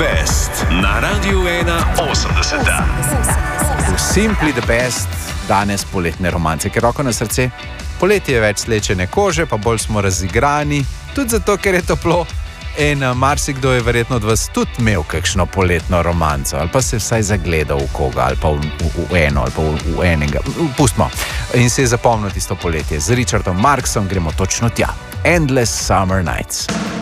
Best na Radiu 1.80. V Simply the Best danes poletne romance, ker roko na srce, poletje je več slečene kože, pa bolj smo razigrani, tudi zato, ker je toplo. In marsikdo je verjetno od vas tudi imel kakšno poletno romanco, ali pa se vsaj zagledal v koga, ali pa v eno, ali pa v enega. Pustimo. In se je zapomnil tisto poletje. Z Richardom Marksom gremo točno tja. Endless Summer Nights.